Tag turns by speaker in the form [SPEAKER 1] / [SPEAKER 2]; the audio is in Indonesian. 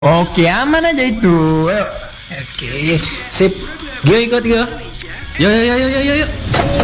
[SPEAKER 1] Oke, aman aja itu. Ayo.
[SPEAKER 2] Oke, sip. Gio ikut Gio. Yo yo yo yo yo yo.